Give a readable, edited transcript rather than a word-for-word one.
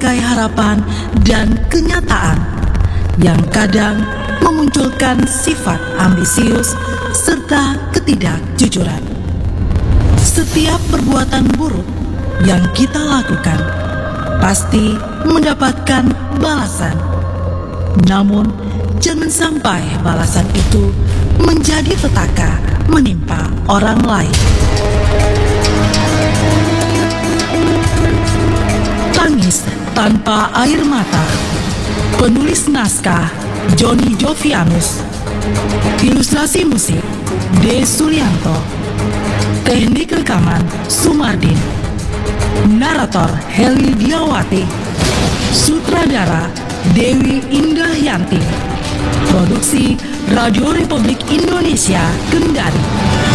serangkai harapan dan kenyataan yang kadang memunculkan sifat ambisius serta ketidakjujuran. Setiap perbuatan buruk yang kita lakukan pasti mendapatkan balasan. Namun, jangan sampai balasan itu menjadi petaka menimpa orang lain. Tangis tanpa air mata. Penulis naskah Joni Jovianus. Ilustrasi musik D. Sulianto. Teknik rekaman Sumardin. Narator Heli Diawati. Sutradara Dewi Indahyanti. Produksi Radio Republik Indonesia, Kendari.